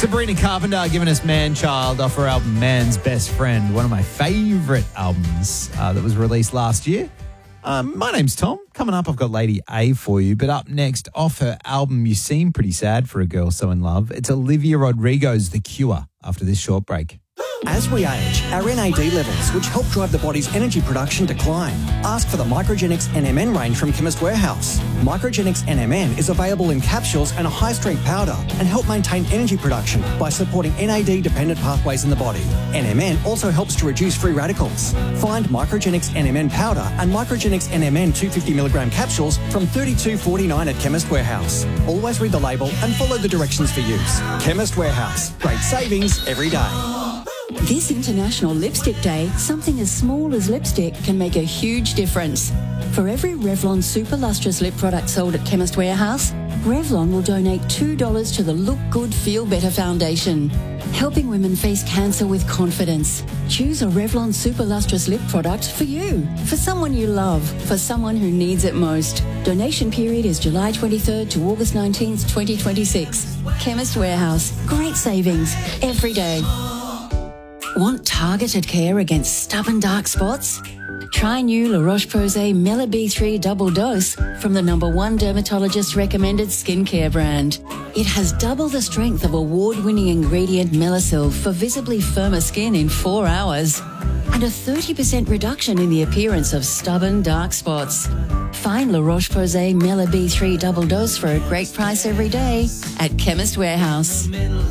Sabrina Carpenter giving us Man Child off her album Man's Best Friend, one of my favourite albums that was released last year. My name's Tom. Coming up, I've got Lady A for you. But up next, off her album You Seem Pretty Sad for a Girl So In Love, it's Olivia Rodrigo's The Cure after this short break. As we age, our NAD levels, which help drive the body's energy production, decline. Ask for the Microgenics NMN range from Chemist Warehouse. Microgenics NMN is available in capsules and a high-strength powder and help maintain energy production by supporting NAD-dependent pathways in the body. NMN also helps to reduce free radicals. Find Microgenics NMN powder and Microgenics NMN 250mg capsules from $32.49 at Chemist Warehouse. Always read the label and follow the directions for use. Chemist Warehouse. Great savings every day. This International Lipstick Day, something as small as lipstick can make a huge difference. For every Revlon Super Lustrous lip product sold at Chemist Warehouse, Revlon will donate $2 to the Look Good Feel Better Foundation, helping women face cancer with confidence. Choose a Revlon Super Lustrous lip product for you, for someone you love, for someone who needs it most. Donation period is July 23rd to August 19th, 2026. Chemist Warehouse. Great savings every day. Want targeted care against stubborn dark spots? Try new La Roche-Posay Mela B3 Double Dose from the #1 dermatologist recommended skincare brand. It has double the strength of award-winning ingredient Melasil for visibly firmer skin in 4 hours and a 30% reduction in the appearance of stubborn dark spots. Find La Roche-Posay Mela B3 Double Dose for a great price every day at Chemist Warehouse.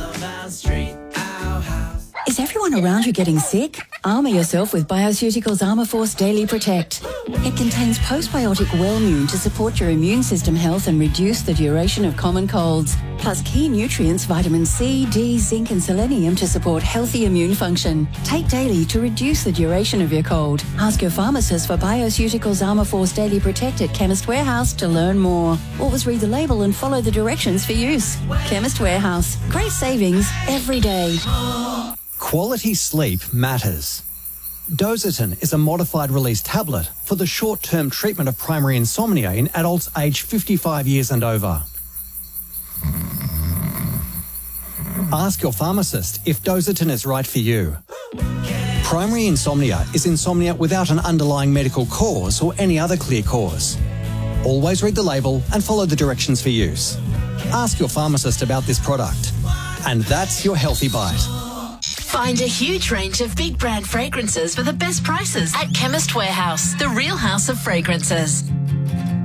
Is everyone around you getting sick? Armour yourself with Bioceuticals Armourforce Daily Protect. It contains postbiotic Wellmune to support your immune system health and reduce the duration of common colds. Plus key nutrients vitamin C, D, zinc and selenium to support healthy immune function. Take daily to reduce the duration of your cold. Ask your pharmacist for Bioceuticals Armourforce Daily Protect at Chemist Warehouse to learn more. Always read the label and follow the directions for use. Chemist Warehouse. Great savings every day. Quality sleep matters. Dositin is a modified release tablet for the short-term treatment of primary insomnia in adults aged 55 years and over. Ask your pharmacist if Dositin is right for you. Primary insomnia is insomnia without an underlying medical cause or any other clear cause. Always read the label and follow the directions for use. Ask your pharmacist about this product. And that's your Healthy Bite. Find a huge range of big brand fragrances for the best prices at Chemist Warehouse, the real house of fragrances.